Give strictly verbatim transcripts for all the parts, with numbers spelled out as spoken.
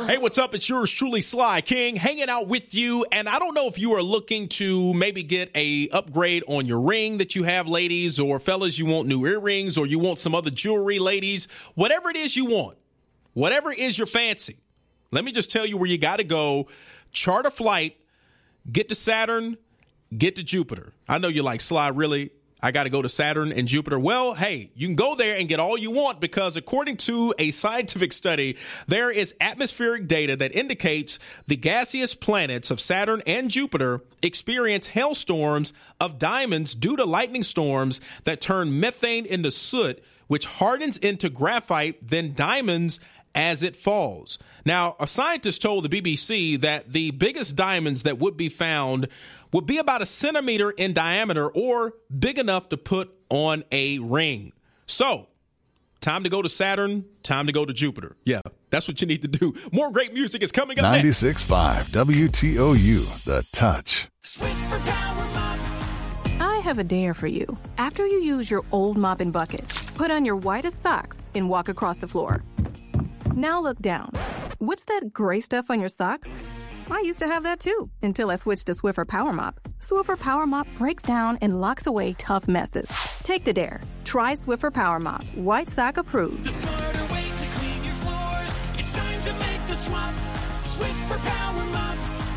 Hey, what's up? It's yours truly, Sly King, hanging out with you. And I don't know if you are looking to maybe get a upgrade on your ring that you have, ladies, or fellas, you want new earrings, or you want some other jewelry, ladies. Whatever it is you want, whatever is your fancy, let me just tell you where you got to go. Chart a flight, get to Saturn, get to Jupiter. I know you're like, Sly, really? I got to go to Saturn and Jupiter. Well, hey, you can go there and get all you want because according to a scientific study, there is atmospheric data that indicates the gaseous planets of Saturn and Jupiter experience hailstorms of diamonds due to lightning storms that turn methane into soot, which hardens into graphite, then diamonds as it falls. Now, a scientist told the B B C that the biggest diamonds that would be found would be about a centimeter in diameter or big enough to put on a ring. So, time to go to Saturn, time to go to Jupiter. Yeah, that's what you need to do. More great music is coming up. ninety-six point five W T O U, The Touch. Swiffer Power Mop. I have a dare for you. After you use your old mop and bucket, put on your whitest socks and walk across the floor. Now look down. What's that gray stuff on your socks? I used to have that too, until I switched to Swiffer Power Mop. Swiffer Power Mop breaks down and locks away tough messes. Take the dare. Try Swiffer Power Mop. White sock approved. The smarter way to clean your floors. It's time to make the swap. Swiffer Power Mop.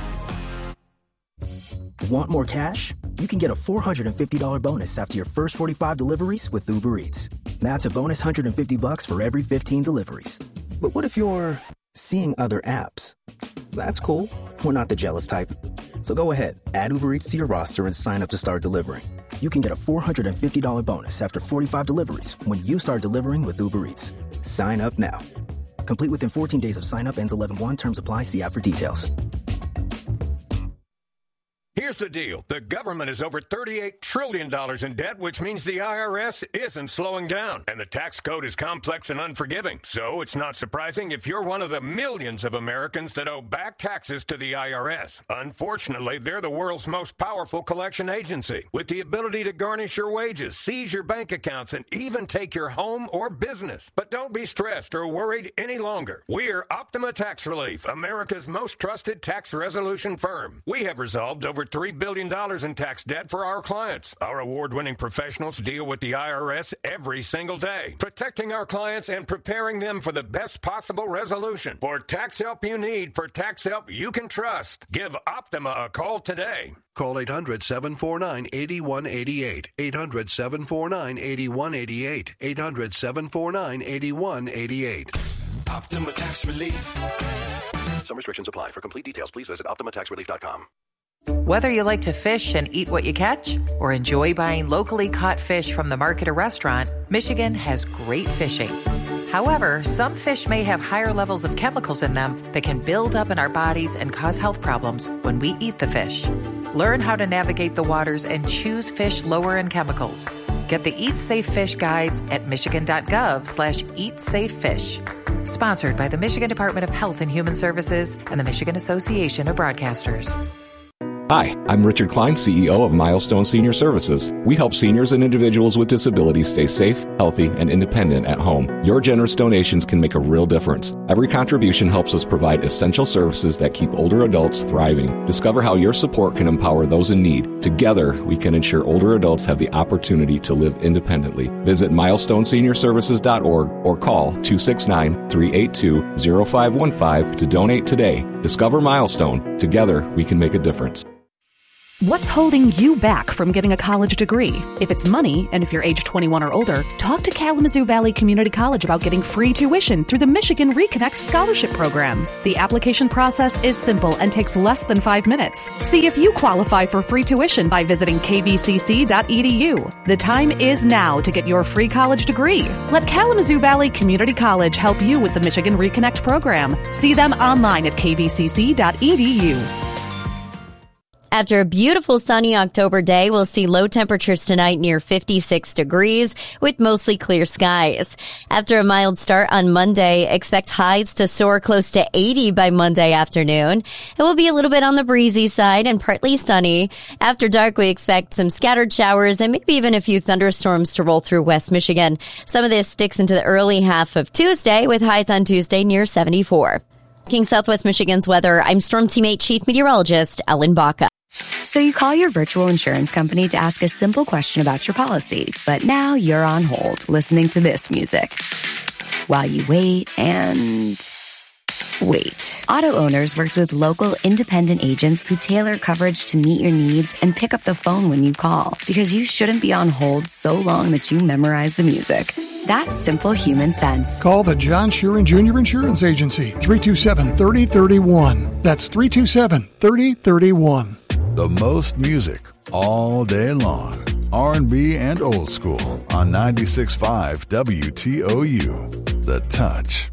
Want more cash? You can get a four hundred fifty dollars bonus after your first forty-five deliveries with Uber Eats. That's a bonus one hundred fifty bucks for every fifteen deliveries. But what if you're seeing other apps? That's cool. We're not the jealous type. So go ahead, add Uber Eats to your roster and sign up to start delivering. You can get a four hundred fifty dollars bonus after forty-five deliveries when you start delivering with Uber Eats. Sign up now. Complete within fourteen days of sign up, ends eleven one. Terms apply. See app for details. Here's the deal. The government is over thirty-eight trillion dollars in debt, which means the I R S isn't slowing down. And the tax code is complex and unforgiving. So it's not surprising if you're one of the millions of Americans that owe back taxes to the I R S. Unfortunately, they're the world's most powerful collection agency, with the ability to garnish your wages, seize your bank accounts, and even take your home or business. But don't be stressed or worried any longer. We're Optima Tax Relief, America's most trusted tax resolution firm. We have resolved over three billion dollars in tax debt for our clients. Our award-winning professionals deal with the I R S every single day, protecting our clients and preparing them for the best possible resolution. For tax help you need, for tax help you can trust, give Optima a call today. Call eight hundred, seven four nine, eight one eight eight. eight hundred, seven four nine, eight one eight eight. eight hundred, seven four nine, eight one eight eight. Optima Tax Relief. Some restrictions apply. For complete details, please visit optima tax relief dot com. Whether you like to fish and eat what you catch or enjoy buying locally caught fish from the market or restaurant, Michigan has great fishing. However, some fish may have higher levels of chemicals in them that can build up in our bodies and cause health problems when we eat the fish. Learn how to navigate the waters and choose fish lower in chemicals. Get the Eat Safe Fish guides at michigan.gov slash eat safe fish. Sponsored by the Michigan Department of Health and Human Services and the Michigan Association of Broadcasters. Hi, I'm Richard Klein, C E O of Milestone Senior Services. We help seniors and individuals with disabilities stay safe, healthy, and independent at home. Your generous donations can make a real difference. Every contribution helps us provide essential services that keep older adults thriving. Discover how your support can empower those in need. Together, we can ensure older adults have the opportunity to live independently. Visit milestone senior services dot org or call two six nine, three eight two, zero five one five to donate today. Discover Milestone. Together, we can make a difference. What's holding you back from getting a college degree? If it's money, and if you're age twenty-one or older, talk to Kalamazoo Valley Community College about getting free tuition through the Michigan Reconnect Scholarship Program. The application process is simple and takes less than five minutes. See if you qualify for free tuition by visiting k v c c dot e d u. The time is now to get your free college degree. Let Kalamazoo Valley Community College help you with the Michigan Reconnect Program. See them online at k v c c dot e d u. After a beautiful sunny October day, we'll see low temperatures tonight near fifty-six degrees with mostly clear skies. After a mild start on Monday, expect highs to soar close to eighty by Monday afternoon. It will be a little bit on the breezy side and partly sunny. After dark, we expect some scattered showers and maybe even a few thunderstorms to roll through West Michigan. Some of this sticks into the early half of Tuesday with highs on Tuesday near seventy-four. King Southwest Michigan's weather, I'm Storm Teammate Chief Meteorologist Ellen Baca. So you call your virtual insurance company to ask a simple question about your policy, but now you're on hold listening to this music while you wait and wait. Auto Owners works with local independent agents who tailor coverage to meet your needs and pick up the phone when you call, because you shouldn't be on hold so long that you memorize the music. That's simple human sense. Call the John Sheeran Junior Insurance Agency, three two seven, three oh three one. That's three two seven, three oh three one. The most music all day long. R and B and old school on ninety-six point five W T O U. The Touch.